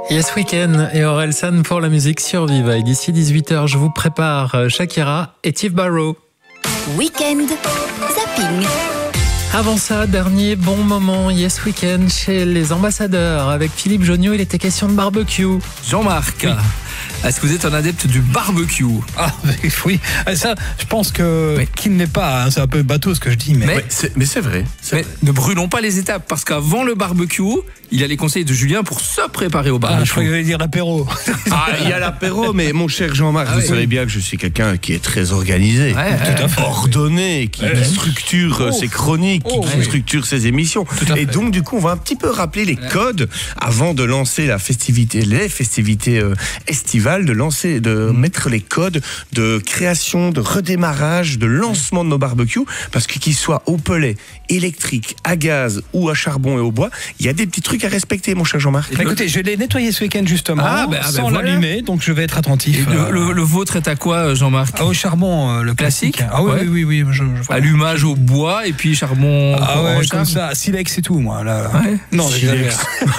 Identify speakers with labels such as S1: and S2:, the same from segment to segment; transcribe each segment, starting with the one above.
S1: Yes Weekend et Orelsan pour la musique sur Viva. Et d'ici 18h, je vous prépare Shakira et Tiff Barrow.
S2: Weekend Zapping.
S1: Avant ça, dernier bon moment Yes Weekend chez les ambassadeurs. Avec Philippe Jonio, il était question de barbecue.
S3: Jean-Marc, est-ce que vous êtes un adepte du barbecue?
S4: Ah oui, ça, je pense que
S3: Oui.
S4: qui ne l'est pas, hein, c'est un peu bateau ce que je dis, mais
S3: Mais-
S5: c'est vrai.
S3: Mais ne brûlons pas les étapes, parce qu'avant le barbecue, il y a les conseils de Julien pour se préparer au
S4: je
S3: barbecue.
S4: croyais que j'allais dire l'apéro.
S5: Ah, il y a l'apéro, mais mon cher Jean-Marc,
S3: Ah
S5: vous
S3: oui.
S5: savez bien que je suis quelqu'un qui est très organisé,
S3: Tout à fait.
S5: ordonné, qui structure ses chroniques, qui structure ses émissions. Et donc, du coup, on va un petit peu rappeler les codes avant de lancer les festivités estivales, de mettre les codes de création, de redémarrage, de lancement de nos barbecues, parce que qu'ils soient au pellet, électrique, à gaz ou à charbon et au bois, il y a des petits trucs à respecter, mon cher Jean-Marc.
S4: Bah, écoutez, je l'ai nettoyé ce week-end justement, sans
S3: voilà.
S4: l'allumer, donc je vais être attentif.
S3: Et le vôtre est à quoi, Jean-Marc?
S4: Au charbon, le classique.
S3: Classique.
S4: Ah oui,
S3: Ouais.
S4: oui.
S3: Allumage au bois et puis charbon
S4: Ah
S3: en
S4: ouais,
S3: charge.
S4: comme ça, silex et tout, moi. Là.
S3: Ouais.
S4: Non, j'exagère.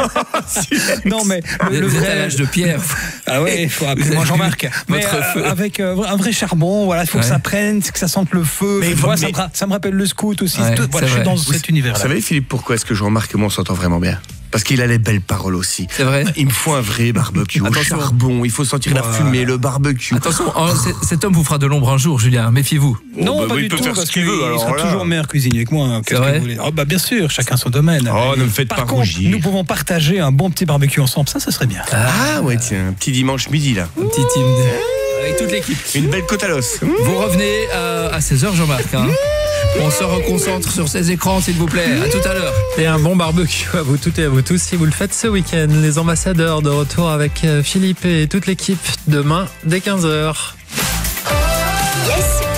S4: Non, mais le
S3: Vous êtes à
S4: vrai.
S3: l'âge de pierre.
S4: Ah ouais, il faut appeler
S3: Vous
S4: moi
S3: avez
S4: Jean-Marc. Mais
S3: votre feu.
S4: avec un vrai charbon, voilà, il faut que ça prenne, que ça sente le feu.
S5: Mais
S4: Moi,
S5: mais-
S4: ça me rappelle le scout aussi.
S3: Ouais,
S4: Voilà,
S3: c'est
S4: je suis
S3: vrai.
S4: dans cet univers-là.
S5: Vous savez, Philippe, pourquoi est-ce que Jean-Marc et moi on s'entend vraiment bien? Parce qu'il a les belles paroles aussi.
S3: C'est vrai.
S5: Il me faut un vrai barbecue, au
S3: Attention.
S5: charbon, il faut sentir la fumée, le barbecue.
S3: Attention, cet homme vous fera de l'ombre un jour, Julien, méfiez-vous.
S4: Non,
S5: bah
S4: pas
S5: oui,
S4: du
S5: il peut
S4: tout,
S5: faire
S4: parce
S5: ce qu'il
S4: qu'il
S5: veut, alors
S4: sera
S5: là.
S4: toujours meilleur cuisinier que moi. Qu'est-ce que
S3: vrai
S4: vous voulez? Oh, bah, bien sûr, chacun son domaine.
S5: Oh, ne me faites
S4: Par
S5: pas
S4: contre,
S5: rougir.
S4: nous pouvons partager un bon petit barbecue ensemble, ça serait bien.
S5: Ah ouais, tiens, un petit dimanche midi là.
S3: Un petit team avec toute l'équipe.
S5: Une belle côte à l'os.
S3: Vous revenez à 16h, Jean-Marc. Hein. On se reconcentre sur ces écrans, s'il vous plaît. À tout à l'heure.
S1: Et un bon barbecue à vous toutes et à vous tous si vous le faites ce week-end. Les ambassadeurs de retour avec Philippe et toute l'équipe demain dès 15h.
S2: Yes